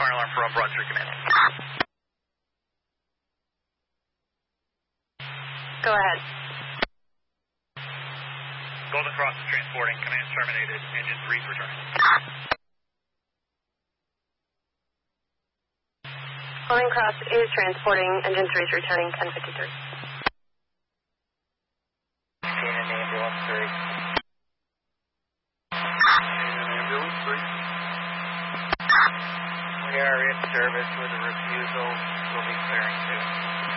fire alarm for Broad Street Command. Go ahead. Golden Cross is transporting. Command terminated. Engine 3's returning. Golden Cross is transporting. Engine 3 is returning. 1053. Cannon Ambulance 3. Ambulance 3. We are in service with a refusal. We'll be clearing soon.